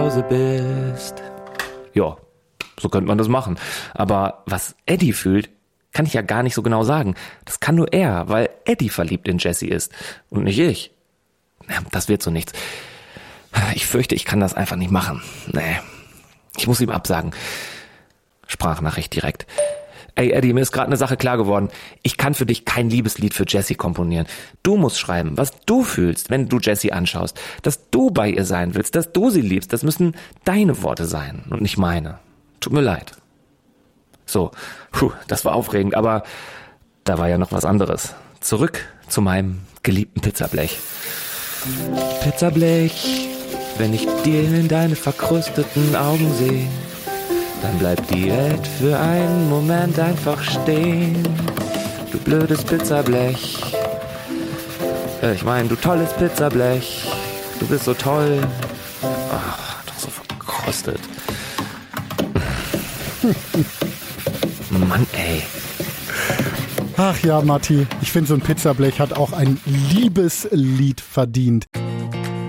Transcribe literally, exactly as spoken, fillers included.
Hause bist. Ja, so könnte man das machen. Aber was Eddie fühlt, kann ich ja gar nicht so genau sagen. Das kann nur er, weil Eddie verliebt in Jessie ist und nicht ich. Ja, das wird so nichts. Ich fürchte, ich kann das einfach nicht machen. Nee, ich muss ihm absagen. Sprachnachricht direkt. Ey Eddie, mir ist gerade eine Sache klar geworden. Ich kann für dich kein Liebeslied für Jessie komponieren. Du musst schreiben, was du fühlst, wenn du Jessie anschaust. Dass du bei ihr sein willst, dass du sie liebst. Das müssen deine Worte sein und nicht meine. Tut mir leid. So, puh, das war aufregend, aber da war ja noch was anderes. Zurück zu meinem geliebten Pizzablech. Pizzablech, wenn ich dir in deine verkrusteten Augen sehe, dann bleibt die Welt für einen Moment einfach stehen. Du blödes Pizzablech. Äh, ich meine, du tolles Pizzablech. Du bist so toll. Ach, doch so verkrustet. Mann, ey. Ach ja, Matti, ich finde, so ein Pizzablech hat auch ein Liebeslied verdient.